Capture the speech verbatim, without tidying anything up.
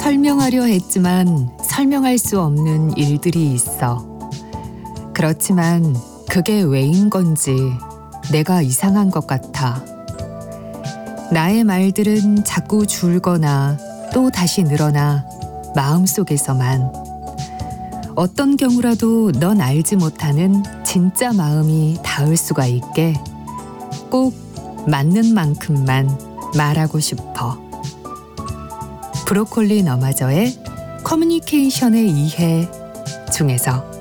설명하려 했지만 설명할 수 없는 일들이 있어. 그렇지만 그게 왜인 건지 내가 이상한 것 같아. 나의 말들은 자꾸 줄거나 또 다시 늘어나 마음속에서만. 어떤 경우라도 넌 알지 못하는 진짜 마음이 닿을 수가 있게 꼭 맞는 만큼만 말하고 싶어. 브로콜리 너마저의 커뮤니케이션의 이해 중에서